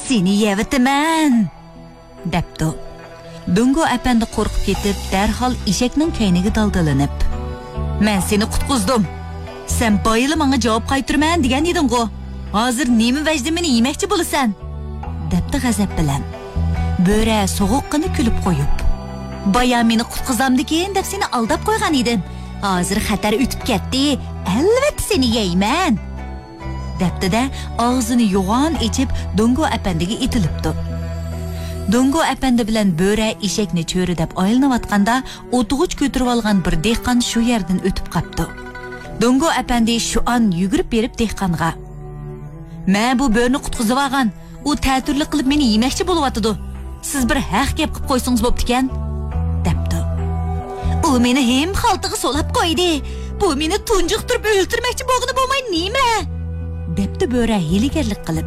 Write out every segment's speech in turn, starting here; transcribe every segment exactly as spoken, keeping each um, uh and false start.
Seni yevitiman, debdi. Dungu apandi qo'rqib ketib, darhol eshakning kayniga daldalanib, "Men seni qutqizdim. Sen boyili menga javob qaytarman degan eding-ku. Hozir nima vajda meni yemoqchi bo'lasan?" debdi g'azab bilan. Bo'ra so'g'uqqina kulib qo'yib, "Boya meni qutqizamdikin deb seni aldab qo'ygan edim. Hozir xatar o'tib ketdi. Albatta seni yeyman." debdi-da og'zini yo'g'on ichib Dungu apandiga itilibdi. Dungu apandi bilan bo'ra eshakni cho'ri deb aylanayotganda o'tug'ich ko'tarib olgan bir dehqon shu yerdan o'tib qapti. Dungu apandi shu an yugurib berib dehqonga, "Men bu bo'rni qutqizib olgan. U ta'tirlik qilib meni yemoqchi bo'lyapti. Siz bir haq gap qilib qo'ysangiz bo'pti-kan?" debdi. "U meni hem xaltiga solab qo'ydi. Bu meni tunjiqtirib o'ltirmoqchi bo'lg'ini bo'lmay nima?" debdi bo'ra hiylagarlik qilib.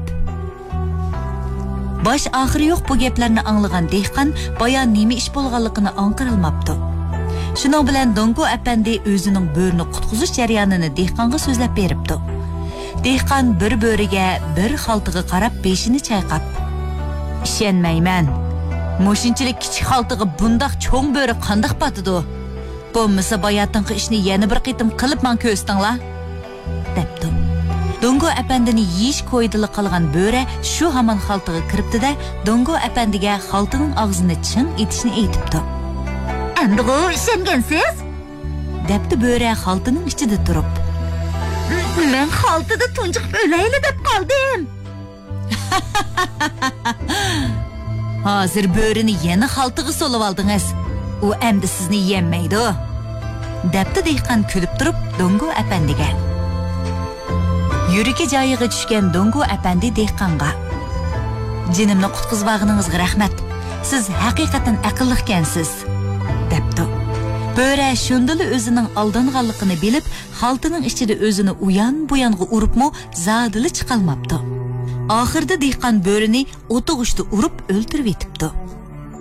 Bosh oxiri yo'q bu gaplarni anglagan dehqon bayon nima ish bo'lganligini anqirolmabdi. Shuning bilan Dungu apandi o'zining bo'rni qutqizish jarayonini dehqonga so'zlab beribdi. Dehqon bir bo'riga, bir xaltiga qarab beshini chayqab, "Ishonmayman. Mo'shinchilik kichik xaltiga bundoq cho'ng bo'ri qandoq patidi? Bo'lmasa boyatinqi ishni yana bir qitim qilib men ko'rstinglar?" debdi. Dungu apandini yeyish qo'ydili qolgan bo'ra shu hamon xaltiga kiribdi-da, Dungu apandiga xaltining og'zini ching etishni aytibdi. "Endi u ishongansiz?" debdi bo'ra xaltining ichida turib. "Men xaltida tunjiqib o'layli deb qoldim." "Hozir bo'rini yana xaltiga solib oldingiz. U endi sizni yemaydi", debdi dehqon kulib turib Dungu apandiga. Yuragi joyiga tushgan Dungu apandi dehqonga, "Jinimni qutqizganingizga rahmat. Siz haqiqatan aqllikansiz", debdi. Bo'ra shundili o'zining aldanganligini bilib, xaltining ichida o'zini uyan buyanga uribmi, zadili chiqolmabdi. Oxirda dehqon bo'rini o'tug'ishda urib o'ltirib etibdi.